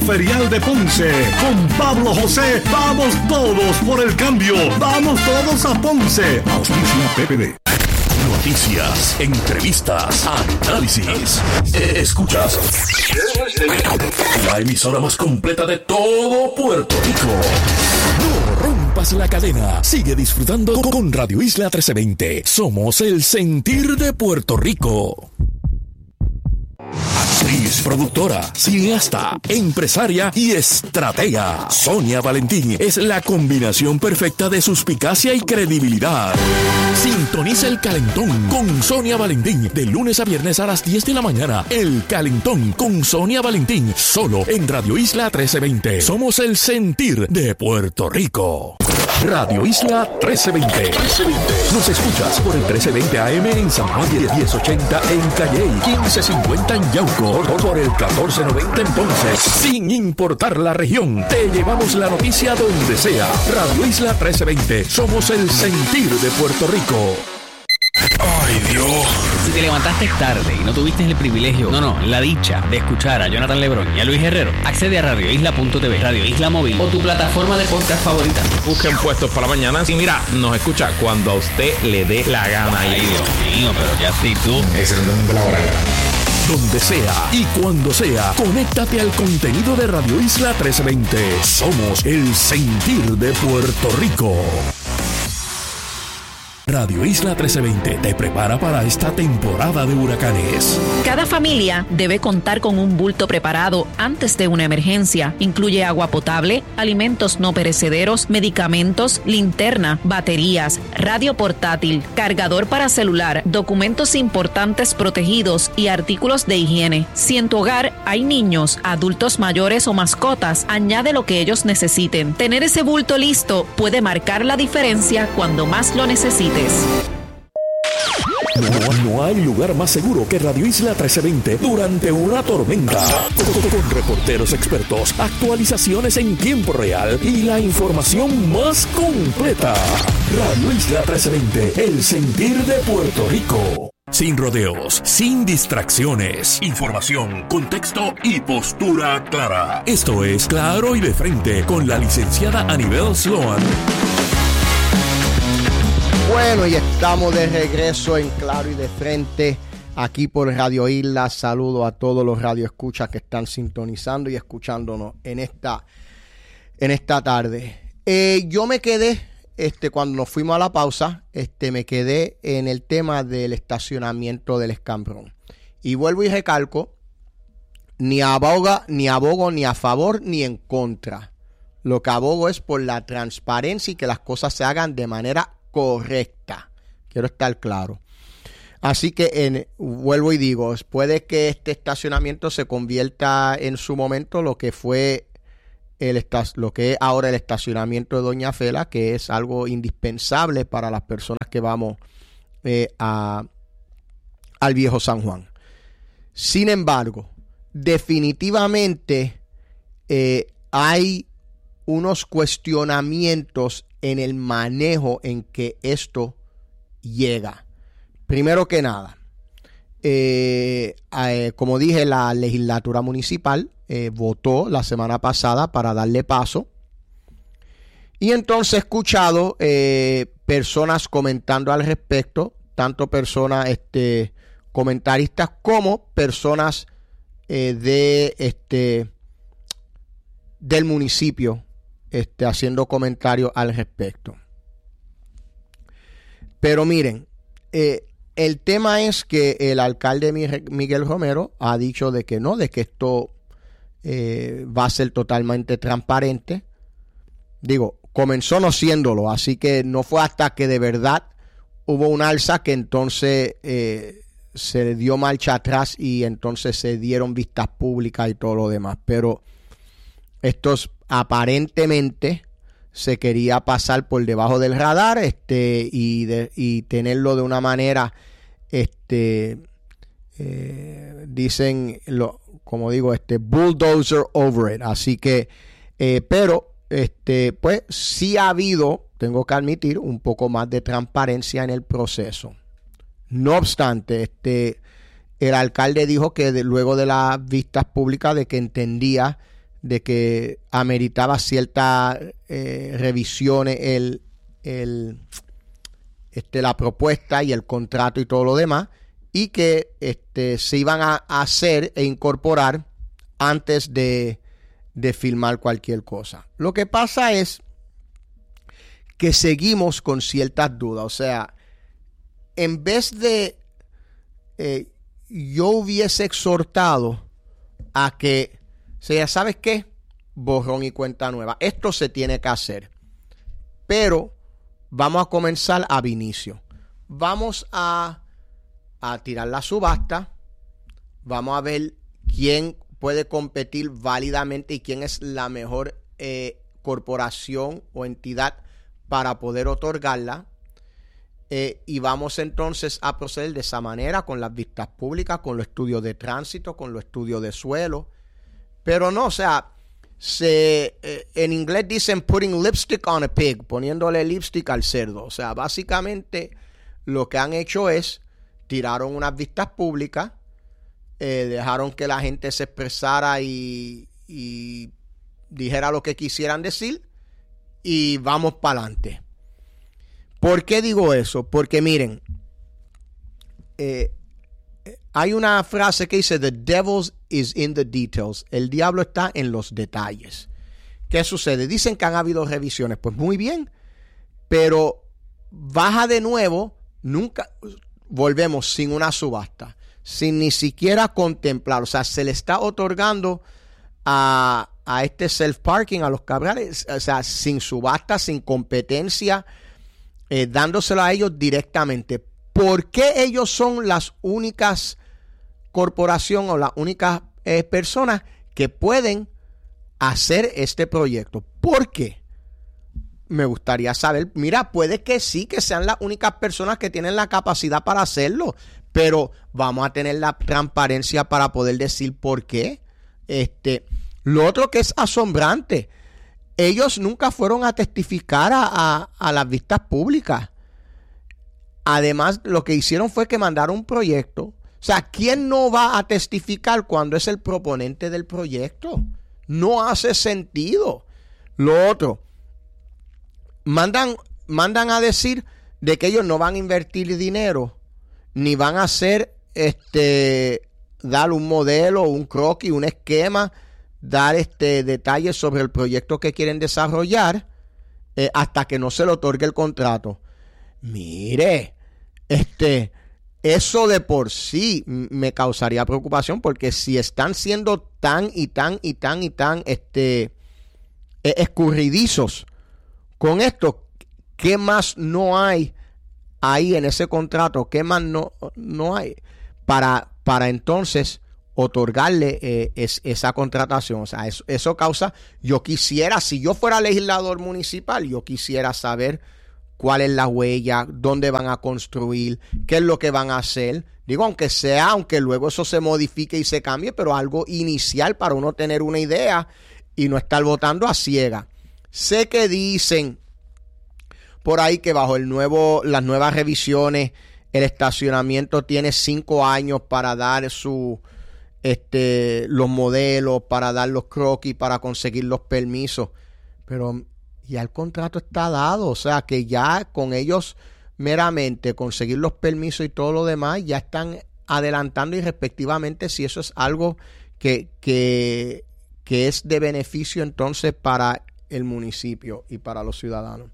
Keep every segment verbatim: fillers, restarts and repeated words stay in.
Ferial de Ponce. Con Pablo José, vamos todos por el cambio. Vamos todos a Ponce. Auspicia P P D. Noticias, entrevistas, análisis. Escuchas la emisora más completa de todo Puerto Rico. No rompas la cadena. Sigue disfrutando con Radio Isla trece veinte. Somos el sentir de Puerto Rico. Actriz, productora, cineasta, empresaria y estratega. Sonia Valentín es la combinación perfecta de suspicacia y credibilidad. Sintoniza El Calentón con Sonia Valentín de lunes a viernes a las diez de la mañana. El Calentón con Sonia Valentín, solo en Radio Isla trece veinte. Somos el sentir de Puerto Rico. Radio Isla trece veinte. Nos escuchas por el trece veinte A M en San Juan, diez ochenta en Calley, quince cincuenta en Yauco, por el catorce noventa en Ponce. Sin importar la región, te llevamos la noticia donde sea. Radio Isla trece veinte. Somos el sentir de Puerto Rico. ¡Ay, Dios! Si te levantaste tarde y no tuviste el privilegio, no, no, la dicha de escuchar a Jonathan Lebrón y a Luis Herrero, accede a radio isla punto t v, Radio Isla Móvil o tu plataforma de podcast favorita. Busquen Puestos para la Mañana. Y mira, nos escucha cuando a usted le dé la gana. Ay, Dios mío, pero ya sí tú. Excelente domingo laboral. Donde sea y cuando sea, conéctate al contenido de Radio Isla trece veinte. Somos el sentir de Puerto Rico. Radio Isla trece veinte te prepara para esta temporada de huracanes. Cada familia debe contar con un bulto preparado antes de una emergencia. Incluye agua potable, alimentos no perecederos, medicamentos, linterna, baterías, radio portátil, cargador para celular, documentos importantes protegidos y artículos de higiene. Si en tu hogar hay niños, adultos mayores o mascotas, añade lo que ellos necesiten. Tener ese bulto listo puede marcar la diferencia cuando más lo necesites. No, no hay lugar más seguro que Radio Isla trece veinte durante una tormenta. Con, con reporteros expertos, actualizaciones en tiempo real y la información más completa. Radio Isla trece veinte, el sentir de Puerto Rico. Sin rodeos, sin distracciones. Información, contexto y postura clara. Esto es Claro y de Frente con la licenciada Anibel Sloan. Bueno, y estamos de regreso en Claro y de Frente, aquí por Radio Isla. Saludo a todos los radioescuchas que están sintonizando y escuchándonos en esta, en esta tarde. Eh, yo me quedé, este, cuando nos fuimos a la pausa, este, me quedé en el tema del estacionamiento del escambrón. Y vuelvo y recalco, ni aboga, ni abogo ni a favor ni en contra. Lo que abogo es por la transparencia y que las cosas se hagan de manera correcta. Quiero estar claro. Así que en, vuelvo y digo, puede que este estacionamiento se convierta en su momento lo que fue el lo que es ahora el estacionamiento de Doña Fela, que es algo indispensable para las personas que vamos eh, a, al Viejo San Juan. Sin embargo, definitivamente eh, hay unos cuestionamientos en el manejo en que esto llega. Primero que nada, eh, eh, como dije, la legislatura municipal eh, votó la semana pasada para darle paso. Y entonces he escuchado eh, personas comentando al respecto, tanto personas este, comentaristas como personas eh, de este del municipio Este, haciendo comentarios al respecto. Pero miren, eh, el tema es que el alcalde Miguel Romero ha dicho de que no, de que esto eh, va a ser totalmente transparente. Digo, comenzó no siéndolo, así que no fue hasta que de verdad hubo un alza que entonces eh, se dio marcha atrás y entonces se dieron vistas públicas y todo lo demás. Pero estos aparentemente se quería pasar por debajo del radar este y, de, y tenerlo de una manera este eh, dicen lo, como digo este bulldozer over it, así que eh, pero este pues sí ha habido, tengo que admitir, un poco más de transparencia en el proceso. No obstante, este el alcalde dijo que de, luego de las vistas públicas de que entendía de que ameritaba ciertas eh, revisiones el, el, este, la propuesta y el contrato y todo lo demás, y que este, se iban a, a hacer e incorporar antes de, de firmar cualquier cosa. Lo que pasa es que seguimos con ciertas dudas. O sea, en vez de eh, yo hubiese exhortado a que, o sea, ¿sabes qué? Borrón y cuenta nueva. Esto se tiene que hacer. Pero vamos a comenzar ab inicio. Vamos a, a tirar la subasta. Vamos a ver quién puede competir válidamente y quién es la mejor eh, corporación o entidad para poder otorgarla, eh, y vamos entonces a proceder de esa manera con las vistas públicas, con los estudios de tránsito, con los estudios de suelo, pero no, o sea, se, eh, en inglés dicen putting lipstick on a pig, poniéndole lipstick al cerdo. O sea, básicamente lo que han hecho es tiraron unas vistas públicas, eh, dejaron que la gente se expresara y, y dijera lo que quisieran decir, y vamos para adelante. ¿Por qué digo eso? Porque miren, eh, hay una frase que dice the devil is in the details. El diablo está en los detalles. ¿Qué sucede? Dicen que han habido revisiones. Pues muy bien, pero baja de nuevo, nunca volvemos sin una subasta, sin ni siquiera contemplar. O sea, se le está otorgando a a este self-parking, a los Cabrales, o sea, sin subasta, sin competencia, eh, dándoselo a ellos directamente. ¿Por qué ellos son las únicas corporaciones o las únicas eh, personas que pueden hacer este proyecto? ¿Por qué? Me gustaría saber. Mira, puede que sí, que sean las únicas personas que tienen la capacidad para hacerlo, pero vamos a tener la transparencia para poder decir por qué. Este... Lo otro que es asombrante, ellos nunca fueron a testificar a, a, a las vistas públicas. Además, lo que hicieron fue que mandaron un proyecto. O sea, ¿quién no va a testificar cuando es el proponente del proyecto? No hace sentido. Lo otro, mandan, mandan a decir de que ellos no van a invertir dinero, ni van a hacer, este, dar un modelo, un croquis, un esquema, dar este detalles sobre el proyecto que quieren desarrollar, eh, hasta que no se le otorgue el contrato. Mire, este, eso de por sí me causaría preocupación, porque si están siendo tan y tan y tan y tan este, eh, escurridizos con esto, ¿qué más no hay ahí en ese contrato? ¿Qué más no, no hay para, para entonces otorgarle eh, es, esa contratación? O sea, eso, eso causa, yo quisiera, si yo fuera legislador municipal, yo quisiera saber cuál es la huella, dónde van a construir, qué es lo que van a hacer. Digo, aunque sea, aunque luego eso se modifique y se cambie, pero algo inicial para uno tener una idea y no estar votando a ciega. Sé que dicen por ahí que bajo el nuevo, las nuevas revisiones, el estacionamiento tiene cinco años para dar su Este, los modelos, para dar los croquis, para conseguir los permisos, pero ya el contrato está dado. O sea que ya con ellos meramente conseguir los permisos y todo lo demás, ya están adelantando, y respectivamente si eso es algo que, que, que es de beneficio entonces para el municipio y para los ciudadanos.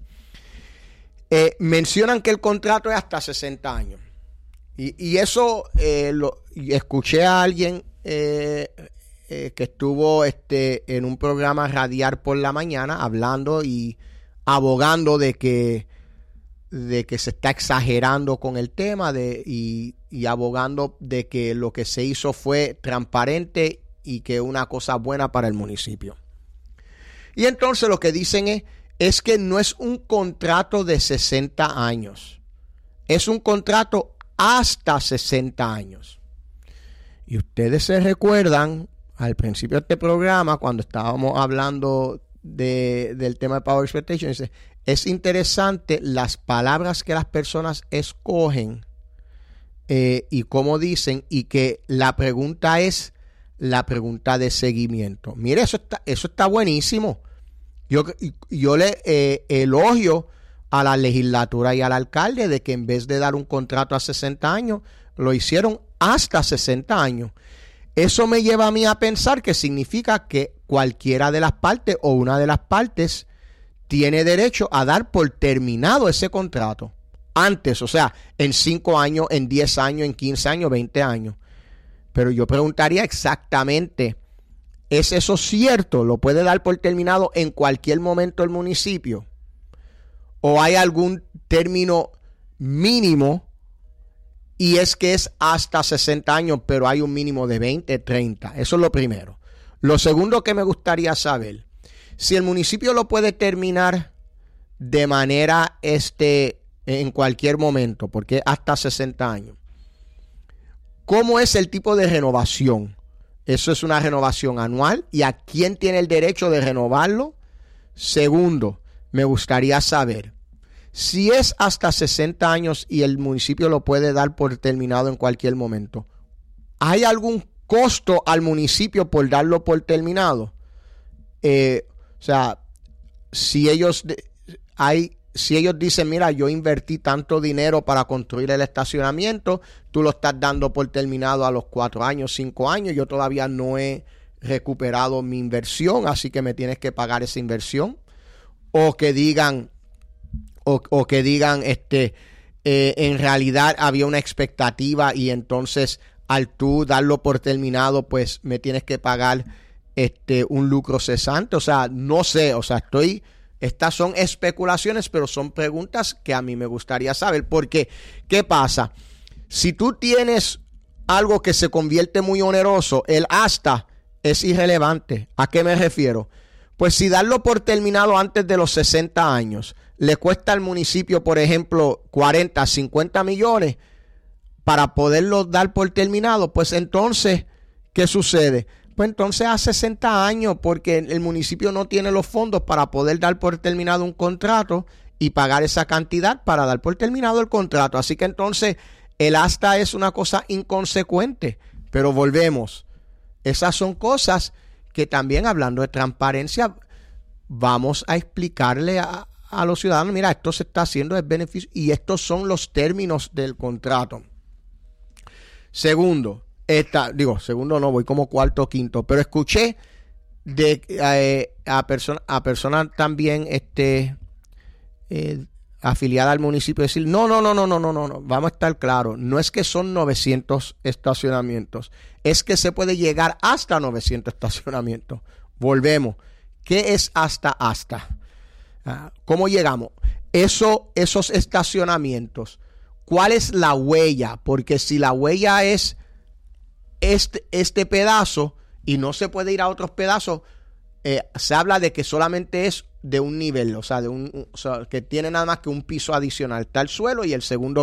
Eh, mencionan que el contrato es hasta sesenta años. Y, y eso eh, lo y escuché a alguien eh, eh, que estuvo este, en un programa radial por la mañana hablando y abogando de que, de que se está exagerando con el tema de, y, y abogando de que lo que se hizo fue transparente y que una cosa buena para el municipio. Y entonces lo que dicen es, es que no es un contrato de sesenta años, es un contrato hasta sesenta años. Y ustedes se recuerdan al principio de este programa, cuando estábamos hablando de, del tema de Power Expectation, dice, es interesante las palabras que las personas escogen eh, y cómo dicen, y que la pregunta es la pregunta de seguimiento. Mire, eso está, eso está buenísimo. Yo, yo le eh, elogio a la legislatura y al alcalde de que en vez de dar un contrato a sesenta años, lo hicieron hasta sesenta años. Eso me lleva a mí a pensar que significa que cualquiera de las partes o una de las partes tiene derecho a dar por terminado ese contrato antes, o sea, en cinco años, en diez años, en quince años, veinte años. Pero yo preguntaría exactamente, ¿es eso cierto? ¿Lo puede dar por terminado en cualquier momento el municipio? ¿O hay algún término mínimo y es que es hasta sesenta años, pero hay un mínimo de veinte, treinta? Eso es lo primero. Lo segundo que me gustaría saber, si el municipio lo puede terminar de manera este, en cualquier momento, porque hasta sesenta años, ¿cómo es el tipo de renovación? ¿Eso es una renovación anual? ¿Y a quién tiene el derecho de renovarlo? Segundo, me gustaría saber, si es hasta sesenta años y el municipio lo puede dar por terminado en cualquier momento, ¿hay algún costo al municipio por darlo por terminado? Eh, o sea, si ellos hay, si ellos dicen, mira, yo invertí tanto dinero para construir el estacionamiento, tú lo estás dando por terminado a los cuatro años, cinco años, yo todavía no he recuperado mi inversión, así que me tienes que pagar esa inversión. O que digan, o, o que digan, este, eh, en realidad había una expectativa y entonces al tú darlo por terminado, pues me tienes que pagar este un lucro cesante. O sea, no sé, o sea, estoy, estas son especulaciones, pero son preguntas que a mí me gustaría saber. Porque, ¿qué pasa? Si tú tienes algo que se convierte muy oneroso, el hasta es irrelevante. ¿A qué me refiero? Pues si darlo por terminado antes de los sesenta años le cuesta al municipio, por ejemplo, cuarenta, cincuenta millones para poderlo dar por terminado, pues entonces, ¿qué sucede? Pues entonces a sesenta años, porque el municipio no tiene los fondos para poder dar por terminado un contrato y pagar esa cantidad para dar por terminado el contrato. Así que entonces el hasta es una cosa inconsecuente. Pero volvemos, esas son cosas que también, hablando de transparencia, vamos a explicarle a, a los ciudadanos, mira, esto se está haciendo de beneficio y estos son los términos del contrato. Segundo, esta, digo, segundo no, voy como cuarto o quinto, pero escuché de eh, a personas a personas también este eh, afiliadas al municipio decir, no, no, no, no, no, no, no, no, vamos a estar claros, no es que son novecientos estacionamientos, es que se puede llegar hasta novecientos estacionamientos. Volvemos, ¿qué es hasta hasta? Ah, ¿cómo llegamos? Eso, esos estacionamientos, ¿cuál es la huella? Porque si la huella es este, este pedazo y no se puede ir a otros pedazos, eh, se habla de que solamente es de un nivel, o sea, de un, o sea, que tiene nada más que un piso adicional. Está el suelo y el segundo